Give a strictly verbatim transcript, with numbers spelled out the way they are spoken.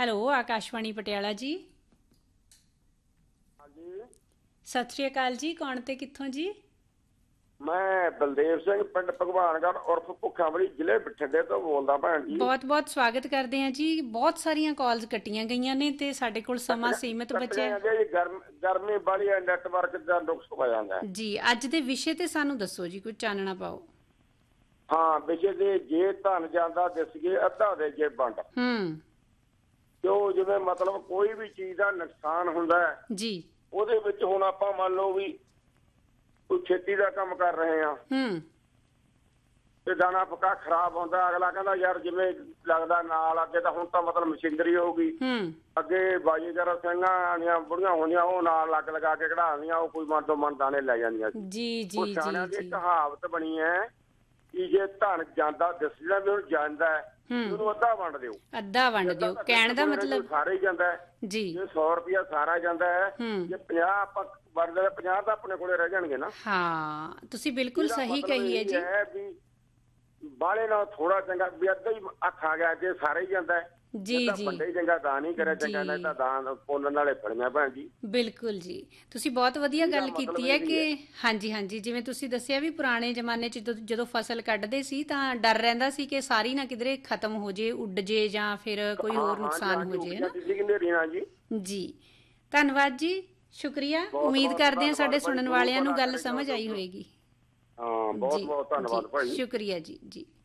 Hello Akashvani Patiala ਜੀ। ਹਾਂਜੀ, ਸਤਿ ਸ਼੍ਰੀ ਅਕਾਲ ਜੀ। ਕੌਣ ਤੇ ਕਿੱਥੋਂ ਜੀ? ਮੈਂ ਬਲਦੇਵ ਸਿੰਘ ਪਿੰਡ ਭਗਵਾਨਗੜ੍ਹ ਉਰਫ ਭੁੱਖਾਂਵਲੀ ਜ਼ਿਲ੍ਹੇ ਬਠਿੰਡੇ ਤੋਂ ਬੋਲਦਾ ਭੈਣ ਜੀ। ਬਹੁਤ ਬਹੁਤ ਸਵਾਗਤ ਕਰਦੇ ਹਾਂ ਜੀ। ਬਹੁਤ ਸਾਰੀਆਂ ਕਾਲਸ ਕੱਟੀਆਂ ਗਈਆਂ ਨੇ ਤੇ ਸਾਡੇ ਕੋਲ ਸਮਾਂ ਸੀਮਿਤ ਬਚਿਆ ਹੈ। ਕੱਟੀਆਂ ਜੀ, ਗਰਮ ਗਰਮੀ ਵਾਲੀ ਹੈ, ਨੈਟਵਰਕ ਦਾ ਨੁਕਸ ਹੋ ਜਾਂਦਾ ਹੈ। ਜੀ ਅੱਜ ਦੇ ਵਿਸ਼ੇ ਤੇ ਸਾਨੂੰ ਦੱਸੋ ਜੀ, ਕੁਝ ਚਾਨਣਾ ਪਾਓ। ਹਾਂ, ਵਿਸ਼ੇ ਦੇ ਜੇ ਧਨ ਜਾਂਦਾ ਦਿਸ ਗਏ ਅੱਧਾ ਦੇ ਜੇ ਵੰਡ। ਹੂੰ ਕਿਉਂ, ਜਿਵੇਂ ਮਤਲਬ ਕੋਈ ਵੀ ਚੀਜ਼ ਦਾ ਨੁਕਸਾਨ ਹੁੰਦਾ ਹੈ ਜੀ। ਉਹਦੇ ਵਿੱਚ ਹੁਣ ਆਪਾਂ ਮੰਨ ਲਓ ਵੀ ਕੋਈ ਖੇਤੀ ਦਾ ਕੰਮ ਕਰ ਰਹੇ ਆ ਹੂੰ ਤੇ ਦਾਣਾ ਪੱਕਾ ਖਰਾਬ ਹੁੰਦਾ, ਅਗਲਾ ਕਹਿੰਦਾ ਯਾਰ ਜਿਵੇਂ ਲੱਗਦਾ ਨਾਲ ਅੱਗੇ ਤਾਂ ਹੁਣ ਤਾਂ ਮਤਲਬ ਮਸ਼ੀਨਰੀ ਹੋ ਗਈ। ਹੂੰ ਅੱਗੇ ਬਾਜੀਗਰ ਸਿੰਘਾਂ ਦੀਆਂ ਬੁੜੀਆਂ ਹੁੰਦੀਆਂ ਉਹ ਨਾਲ ਲੱਗ ਲਗਾ ਕੇ ਕਢਾਉਂਦੀਆਂ, ਉਹ ਕੋਈ ਮਨ ਤੋਂ ਮਨ ਦਾਣੇ ਲੈ ਜਾਂਦੀਆਂ ਸੀ। ਜੀ ਉਹ ਜੀ ਸਿਆਣਿਆਂ ਜੀ ਦੀ ਜੀ। ਕਹਾਵਤ ਬਣੀ ਹੈ ਕਿ ਜੇ ਧਨ ਜਾਂਦਾ ਦਿਸਦਾ ਵੀ ਉਹਨੂੰ ਜਾਂਦਾ ਹੈ, ਉਹਨੂੰ ਅੱਧਾ ਵੰਡ ਦਿਓ। ਅੱਧਾ ਵੰਡ ਦਿਓ ਕਹਿਣ ਦਾ ਮਤਲਬ ਸਾਰਾ ਹੀ ਜਾਂਦਾ ਹੈ ਜੀ। ਜੇ ਸੌ ਰੁਪਇਆ ਸਾਰਾ ਜਾਂਦਾ ਹੈ, ਹੂੰ ਜੇ ਪੰਜਾਹ ਆਪਾਂ ਵੰਡਦੇ ਪੰਜਾਹ ਤਾਂ ਆਪਣੇ ਕੋਲੇ ਰਹਿ ਜਾਣਗੇ ਨਾ। ਹਾਂ, ਤੁਸੀਂ ਬਿਲਕੁਲ ਇਹਦਾ ਸਹੀ ਮਤਲਬ ਕਹੀ ਹੈ ਇਹ ਜੀ। ਹੈ ਵੀ ਬਾਹਲੇ ਨਾਲ ਥੋੜਾ ਚੰਗਾ ਵੀ ਅੱਧਾ ਹੀ ਹੱਥ ਆ ਗਿਆ, ਜੇ ਸਾਰਾ ਹੀ ਜਾਂਦਾ ਹੈ ਜੀ ਤਾਂ ਜੀ ਵੱਡੇ ਹੀ ਚੰਗਾ ਦਾਨ ਹੀ ਕਰਿਆ ਚੰਗਾ, ਨਹੀਂ ਤਾਂ ਦਾਨ ਪੁੰਨ ਵਾਲੇ ਫੜੀਆਂ ਭੈਣ ਜੀ। ਬਿਲਕੁਲ ਜੀ, ਤੁਸੀਂ ਬਹੁਤ ਵਧੀਆ ਇਹਦਾ ਗੱਲ ਮਤਲਬ ਕੀਤੀ ਹੈ ਇਹ ਵੀ ਕਿ ਹਾਂਜੀ ਹਾਂਜੀ, ਜਿਵੇਂ ਤੁਸੀਂ ਦੱਸਿਆ ਵੀ ਪੁਰਾਣੇ ਜ਼ਮਾਨੇ 'ਚ ਜਦੋਂ ਜਦੋਂ ਫਸਲ ਕੱਢਦੇ ਸੀ ਤਾਂ ਡਰ ਰਹਿੰਦਾ ਸੀ ਕਿ ਸਾਰੀ ਨਾ ਕਿਧਰੇ ਖਤਮ ਹੋ ਜੇ, ਉੱਡ ਜੇ ਜਾਂ ਫਿਰ ਕੋਈ ਹਾਂ ਹੋਰ ਹਾਂ ਨੁਕਸਾਨ ਜਾ ਹੋ ਕੇ ਉੱਡ ਜੇ, ਹੈ ਨਾ ਜਾਂਦੀ ਸੀ ਨੇਰੀਆਂ ਜੀ। ਜੀ। ਧੰਨਵਾਦ ਜੀ, ਸ਼ੁਕਰੀਆ। ਬਹੁਤ ਉਮੀਦ ਬਹੁਤ ਕਰਦੇ ਹਾਂ ਧੰਨਵਾਦ ਸਾਡੇ ਭਾਈ, ਸੁਣਨ ਗੁਰੂ ਵਾਲਿਆਂ ਨੂੰ ਭਲਾ ਗੱਲ ਕਰੇ ਸਮਝ ਆਈ ਜੋ। ਹੋਏਗੀ। ਹਾਂ, ਬਹੁਤ ਜੀ ਬਹੁਤ ਧੰਨਵਾਦ ਜੀ, ਭਾਈ। ਸ਼ੁਕਰੀਆ ਜੀ ਜੀ।